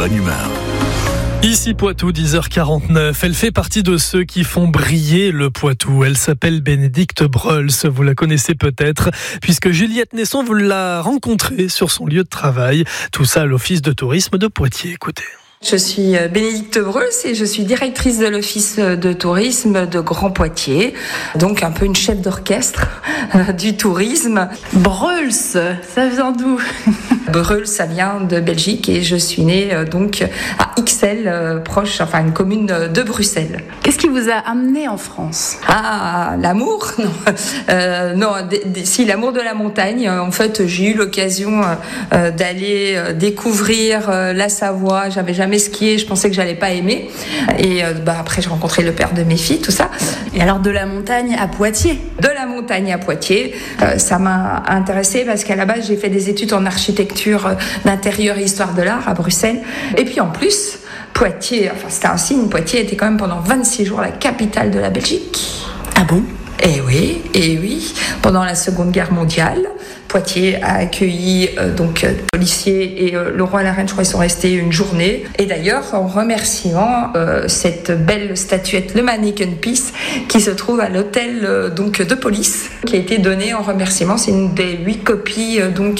bonne humeur. Ici Poitou, 10h49. Elle fait partie de ceux qui font briller le Poitou. Elle s'appelle Bénédicte Breuls. Vous la connaissez peut-être, puisque Juliette Nesson vous l'a rencontrée sur son lieu de travail. Tout ça à l'Office de tourisme de Poitiers. Écoutez. Je suis Bénédicte Breuls et je suis directrice de l'Office de tourisme de Grand Poitiers, donc un peu une chef d'orchestre du tourisme. Breuls, ça vient d'où? Breuls, ça vient de Belgique et je suis née donc à Ixelles, proche, enfin une commune de Bruxelles. Qu'est-ce qui vous a amené en France? Ah, l'amour? Non, si, l'amour de la montagne. En fait, j'ai eu l'occasion d'aller découvrir la Savoie. J'avais jamais skié, je pensais que j'allais pas aimer. Et après, j'ai rencontré le père de mes filles, tout ça. Et alors, de la montagne à Poitiers? De la montagne à Poitiers, ça m'a intéressée parce qu'à la base, j'ai fait des études en architecture d'intérieur et histoire de l'art à Bruxelles. Et puis en plus, Poitiers, enfin c'était un signe, Poitiers était quand même pendant 26 jours la capitale de la Belgique. Ah bon? Eh oui, pendant la Seconde Guerre mondiale, Poitiers a accueilli policiers et le roi et la reine, je crois, ils sont restés une journée. Et d'ailleurs, en remerciant cette belle statuette, le Manneken Pis, qui se trouve à l'hôtel de police, qui a été donnée en remerciement. C'est une des 8 copies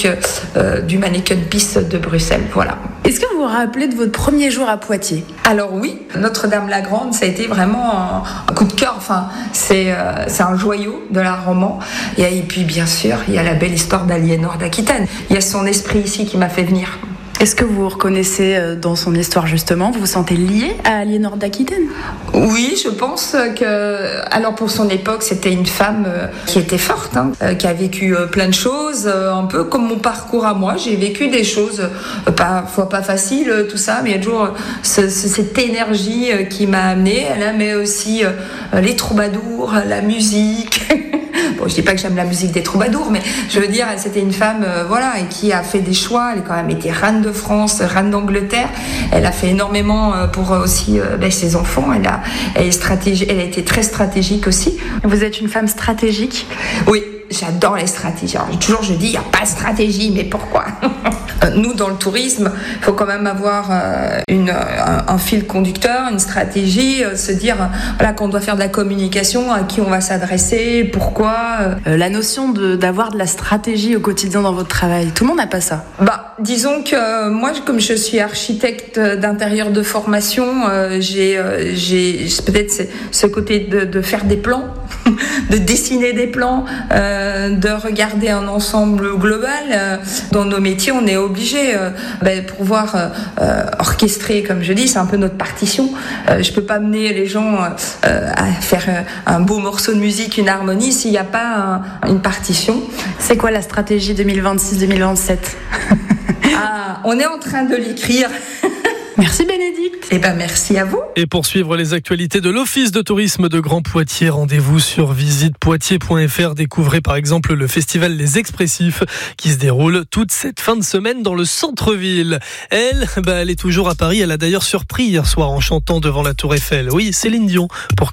du Manneken Pis de Bruxelles. Voilà. Est-ce que vous vous rappelez de votre premier jour à Poitiers? Alors oui, Notre-Dame-la-Grande, ça a été vraiment un coup de cœur. Enfin, c'est un joyau de l'art roman. Et puis bien sûr, il y a la belle histoire d'Aliénor d'Aquitaine. Il y a son esprit ici qui m'a fait venir. Est-ce que vous vous reconnaissez dans son histoire justement? Vous vous sentez lié à Aliénor d'Aquitaine? Oui, je pense que... Alors pour son époque, c'était une femme qui était forte, qui a vécu plein de choses, un peu comme mon parcours à moi. J'ai vécu des choses pas faciles, tout ça, mais il y a toujours cette énergie qui m'a amenée. Elle aimait aussi les troubadours, la musique... Bon, je dis pas que j'aime la musique des troubadours, mais je veux dire, c'était une femme, et qui a fait des choix. Elle a quand même été reine de France, reine d'Angleterre. Elle a fait énormément pour aussi ses enfants. Elle a été très stratégique aussi. Vous êtes une femme stratégique? Oui. J'adore les stratégies. Alors, je dis, il n'y a pas de stratégie, mais pourquoi? Nous, dans le tourisme, il faut quand même avoir un fil conducteur, une stratégie, se dire qu'on doit faire de la communication, à qui on va s'adresser, pourquoi. La notion d'avoir de la stratégie au quotidien dans votre travail, tout le monde n'a pas ça. Disons que moi, comme je suis architecte d'intérieur de formation, j'ai peut-être ce côté de faire des plans, de dessiner des plans, de regarder un ensemble global. Dans nos métiers, on est obligé pour pouvoir orchestrer, comme je dis, c'est un peu notre partition. Je peux pas mener les gens à faire un beau morceau de musique, une harmonie, s'il n'y a pas une partition. C'est quoi la stratégie 2026-2027? On est en train de l'écrire. Merci Bénédicte. Merci à vous. Et pour suivre les actualités de l'Office de tourisme de Grand Poitiers, rendez-vous sur visitepoitiers.fr. Découvrez par exemple le festival Les Expressifs qui se déroule toute cette fin de semaine dans le centre-ville. Elle est toujours à Paris. Elle a d'ailleurs surpris hier soir en chantant devant la Tour Eiffel. Oui, Céline Dion. Pour